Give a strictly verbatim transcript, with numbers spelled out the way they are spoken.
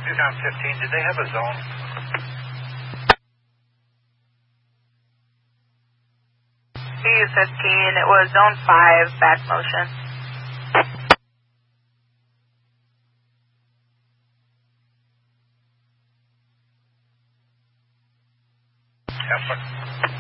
two down fifteen, did they have a zone? B U fifteen, it was zone five, back motion. Have fun.